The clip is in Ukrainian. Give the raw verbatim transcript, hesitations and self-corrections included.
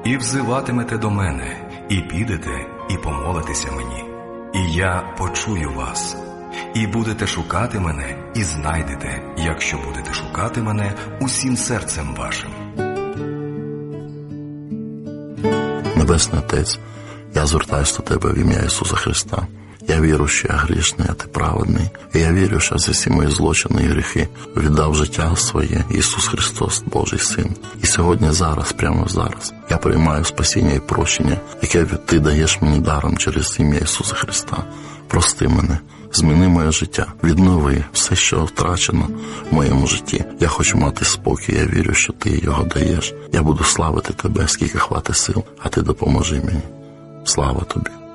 і взиватимете до мене, і підете, і помолитеся мені, і я почую вас. І будете шукати мене, і знайдете, якщо будете шукати мене усім серцем вашим. Небесний Отець, я звертаюся до Тебе в ім'я Ісуса Христа. Я вірю, що я грішний, а Ти праведний. І я вірю, що за всі мої злочини і гріхи віддав життя своє Ісус Христос, Божий Син. І сьогодні, зараз, прямо зараз, я приймаю спасіння і прощення, яке Ти даєш мені даром через ім'я Ісуса Христа. Прости мене, зміни моє життя, віднови все, що втрачено в моєму житті. Я хочу мати спокій, я вірю, що Ти його даєш. Я буду славити Тебе, скільки хватить сил, а Ти допоможи мені. Слава Тобі.